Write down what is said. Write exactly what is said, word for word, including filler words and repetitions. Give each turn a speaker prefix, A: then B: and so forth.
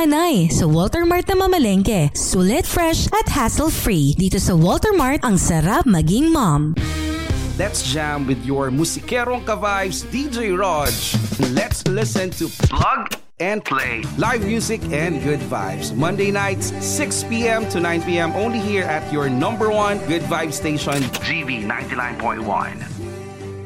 A: nanay sa Walter Mart na mamalengke. Sulit, fresh at hassle-free. Dito sa Walter Mart, ang sarap maging mom.
B: Let's jam with your musikerong ka-vibes, D J Raj. Let's listen to Plug and Play. Live music and good vibes. Monday nights, six p.m. to nine p.m. only here at your number one good vibe station, G V ninety-nine point one.